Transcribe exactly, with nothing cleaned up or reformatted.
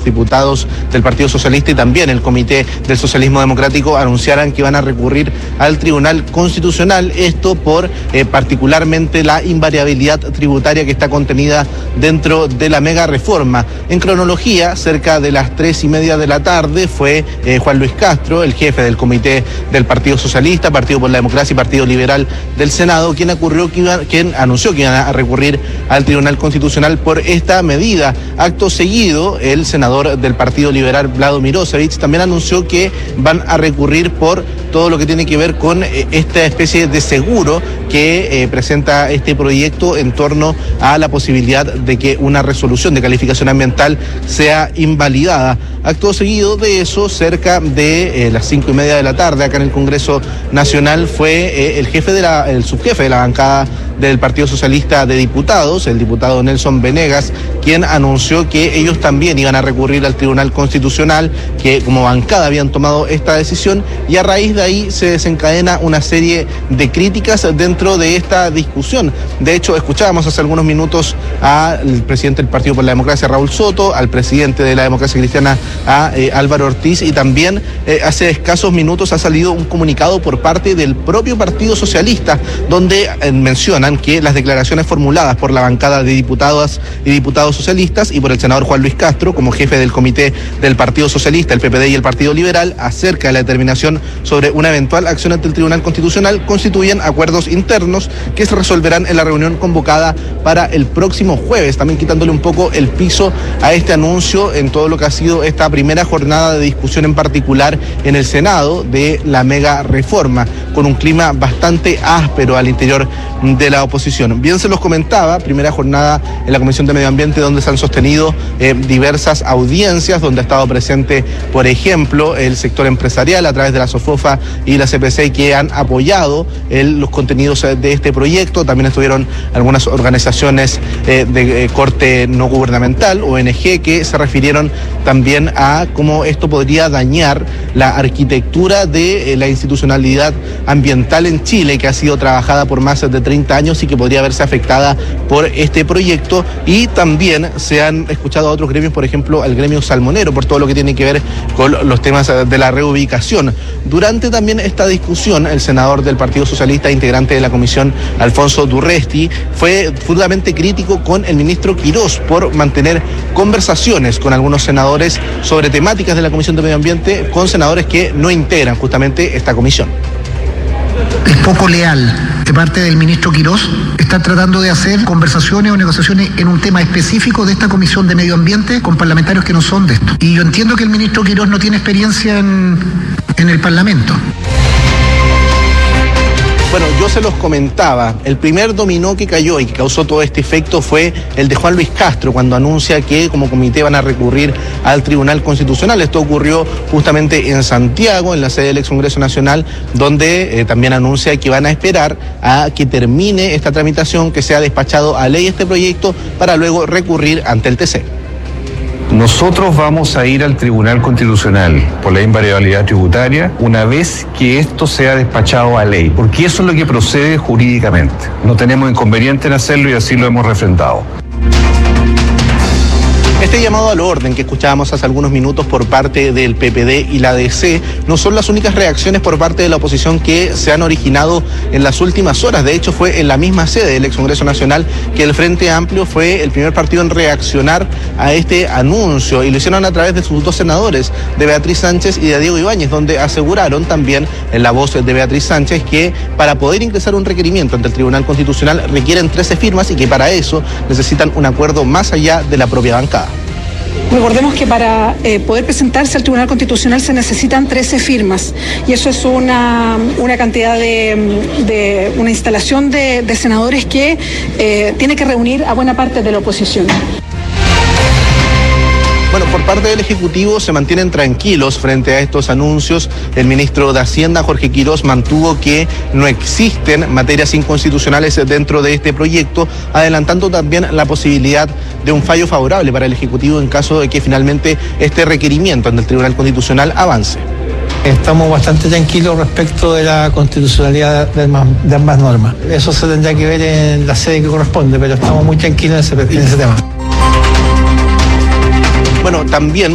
diputados del Partido Socialista y también el Comité del Socialismo Democrático anunciaran que van a recurrir al Tribunal Constitucional, esto por eh, particularmente la invariabilidad tributaria que está contenida dentro de la mega reforma. En cronología, cerca de las tres y media de la tarde, fue eh, Juan Luis Castro, el jefe del Comité del Partido Socialista, Partido por la Democracia y Partido Liberal del Senado, quien, ocurrió que iba, quien anunció que iban a recurrir al Tribunal Constitucional por esta medida. Acto seguido, el senador del Partido Liberal, Vlado Mirosevic, también anunció que van a recurrir por todo lo que tiene que ver con eh, esta especie de seguro que eh, presenta este proyecto en torno a la posibilidad de que una resolución de calificación ambiental sea invalidada. Acto seguido de eso, cerca de eh, las cinco y media de la tarde, acá en el Congreso Nacional, fue eh, el jefe de la, el subjefe de la bancada del Partido Socialista de Diputados, el diputado Nelson Venegas, quien anunció que ellos también iban a recurrir al Tribunal Constitucional, que como bancada habían tomado esta decisión, y a raíz de ahí se desencadena una serie de críticas dentro de esta discusión. De hecho, escuchábamos hace algunos minutos al presidente del Partido por la Democracia, Raúl Soto, al presidente de la Democracia Cristiana, a eh, Álvaro Ortiz, y también eh, hace escasos minutos ha salido un comunicado por parte del propio Partido Socialista, donde eh, mencionan que las declaraciones formuladas por la bancada de diputadas y diputados socialistas y por el senador Juan Luis Castro, como jefe del comité del Partido Socialista, el P P D y el Partido Liberal, acerca de la determinación sobre una eventual acción ante el Tribunal Constitucional, constituyen acuerdos internos que se resolverán en la reunión convocada para el próximo jueves, también quitándole un poco el piso a este anuncio en todo lo que ha sido esta primera jornada de discusión, en particular en el Senado, de la mega reforma, con un clima bastante áspero al interior de la oposición. Bien se los comentaba, primera jornada en la Comisión de Medio Ambiente, donde se han sostenido eh, diversas audiencias, donde ha estado presente, por ejemplo, el sector empresarial a través de la SOFOFA y la C P C, que han apoyado el, los contenidos de este proyecto. También estuvieron algunas organizaciones eh, de eh, corte no gubernamental, O N G, que se refirieron también a cómo esto podría dañar la arquitectura de eh, la institucionalidad ambiental en Chile, que ha sido trabajada por más de treinta años y que podría verse afectada por este proyecto. Y también se han escuchado a otros gremios, por ejemplo al gremio salmonero, por todo lo que tiene que ver con los temas de la reubicación. Durante también esta discusión, el senador del Partido Socialista, integrante de la comisión, Alfonso Durresti, fue fundamentalmente crítico con el ministro Quirós por mantener conversaciones con algunos senadores sobre temáticas de la Comisión de Medio Ambiente, con senadores que no integran justamente esta comisión. Es poco leal de parte del ministro Quirós estar tratando de hacer conversaciones o negociaciones en un tema específico de esta Comisión de Medio Ambiente con parlamentarios que no son de esto. Y yo entiendo que el ministro Quirós no tiene experiencia en, en el Parlamento. Bueno, yo se los comentaba, el primer dominó que cayó y que causó todo este efecto fue el de Juan Luis Castro, cuando anuncia que como comité van a recurrir al Tribunal Constitucional. Esto ocurrió justamente en Santiago, en la sede del ex Congreso Nacional, donde eh, también anuncia que van a esperar a que termine esta tramitación, que sea despachado a ley este proyecto, para luego recurrir ante el T C. Nosotros vamos a ir al Tribunal Constitucional por la invariabilidad tributaria una vez que esto sea despachado a ley, porque eso es lo que procede jurídicamente. No tenemos inconveniente en hacerlo y así lo hemos refrendado. Este llamado al orden que escuchábamos hace algunos minutos por parte del P P D y la D C no son las únicas reacciones por parte de la oposición que se han originado en las últimas horas. De hecho, fue en la misma sede del ex Congreso Nacional que el Frente Amplio fue el primer partido en reaccionar a este anuncio, y lo hicieron a través de sus dos senadores, de Beatriz Sánchez y de Diego Ibáñez, donde aseguraron también en la voz de Beatriz Sánchez que para poder ingresar un requerimiento ante el Tribunal Constitucional requieren trece firmas y que para eso necesitan un acuerdo más allá de la propia bancada. Recordemos que para eh, poder presentarse al Tribunal Constitucional se necesitan trece firmas, y eso es una, una cantidad de, de una instalación de, de senadores que eh, tiene que reunir a buena parte de la oposición. Bueno, por parte del Ejecutivo se mantienen tranquilos frente a estos anuncios. El ministro de Hacienda, Jorge Quirós, mantuvo que no existen materias inconstitucionales dentro de este proyecto, adelantando también la posibilidad de un fallo favorable para el Ejecutivo en caso de que finalmente este requerimiento ante el Tribunal Constitucional avance. Estamos bastante tranquilos respecto de la constitucionalidad de ambas, de ambas normas. Eso se tendrá que ver en la sede que corresponde, pero estamos muy tranquilos en ese, en ese tema. Bueno, también